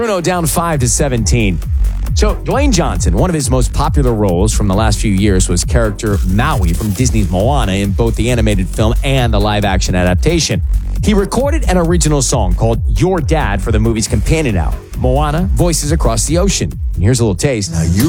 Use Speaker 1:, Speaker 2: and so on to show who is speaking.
Speaker 1: 2-0, down 5-17. So, Dwayne Johnson, one of his most popular roles from the last few years was character Maui from Disney's Moana in both the animated film and the live-action adaptation. He recorded an original song called Your Dad for the movie's companion album, Moana, Voices Across the Ocean. And here's a little taste.
Speaker 2: Now you